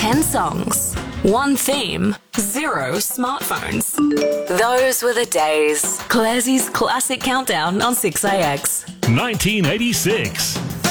10 songs, 1 theme, 0 smartphones. Those were the days. Clarsey's Classic Countdown on 6AX. 1986.